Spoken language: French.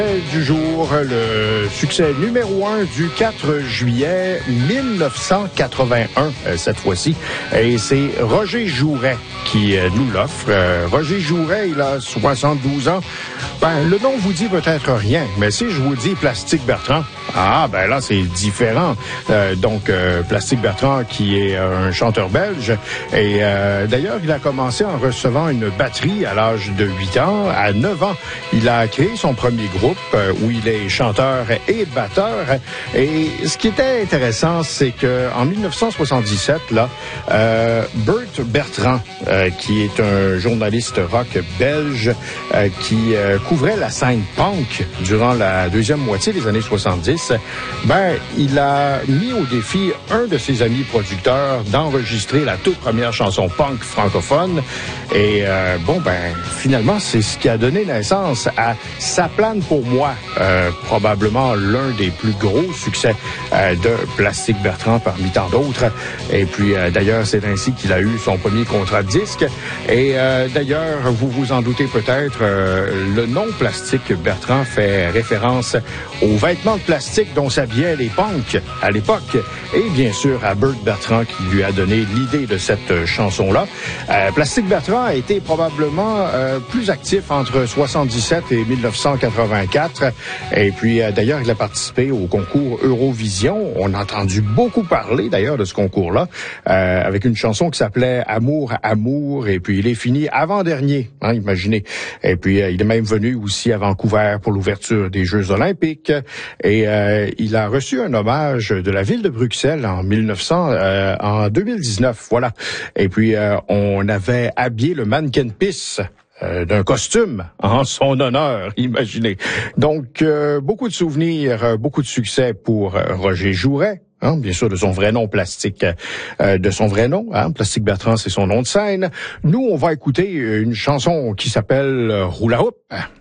Du jour, le succès numéro 1 du 4 juillet 1981, cette fois-ci. Et c'est Roger Jouret qui nous l'offre. Roger Jouret, il a 72 ans. Ben, le nom vous dit peut-être rien, mais si je vous dis Plastique Bertrand, ben là, c'est différent. Plastique Bertrand, qui est un chanteur belge. Et d'ailleurs, il a commencé en recevant une batterie à l'âge de 8 ans. À 9 ans, il a créé son premier groupe où il est chanteur et batteur. Et ce qui était intéressant, c'est que en 1977, Bert Bertrand, qui est un journaliste rock belge qui couvrait la scène punk durant la deuxième moitié des années 70, il a mis au défi un de ses amis producteurs d'enregistrer la toute première chanson punk francophone. Et finalement, c'est ce qui a donné naissance à Ça plane pour moi, probablement l'un des plus gros succès de Plastique Bertrand parmi tant d'autres. Et puis, d'ailleurs, c'est ainsi qu'il a eu son premier contrat de disque. Et d'ailleurs, vous vous en doutez peut-être, le nom Plastique Bertrand fait référence aux vêtements de plastique dont s'habillaient les punks à l'époque. Et bien sûr, à Bert Bertrand qui lui a donné l'idée de cette chanson-là. Plastique Bertrand a été probablement plus actif entre 77 et 1984. Et puis, d'ailleurs, il a participé au concours Eurovision. On a entendu beaucoup parler, d'ailleurs, de ce concours-là, avec une chanson qui s'appelait Amour, Amour. Et puis, il est fini avant-dernier, imaginez. Et puis, il est même venu aussi à Vancouver pour l'ouverture des Jeux olympiques. Et il a reçu un hommage de la ville de Bruxelles en 2019, voilà. Et puis, on avait habillé le mannequin Pisse d'un costume en son honneur, imaginez. Donc, beaucoup de souvenirs, beaucoup de succès pour Roger Jouret. Bien sûr, de son vrai nom, Plastique Bertrand, c'est son nom de scène. Nous, on va écouter une chanson qui s'appelle Roule à Hoop.